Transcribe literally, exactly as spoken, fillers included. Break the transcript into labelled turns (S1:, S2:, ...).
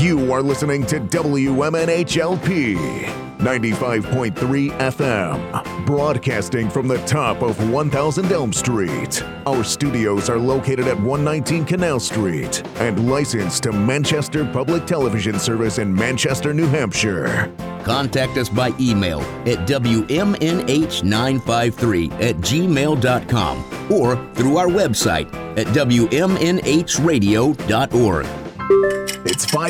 S1: You are listening to W M N H L P ninety-five point three F M, broadcasting from the top of one thousand Elm Street. Our studios are located at one nineteen Canal Street and licensed to Manchester Public Television Service in Manchester, New Hampshire.
S2: Contact us by email at W M N H nine five three at gmail dot com or through our website at W M N H radio dot org.
S1: It's five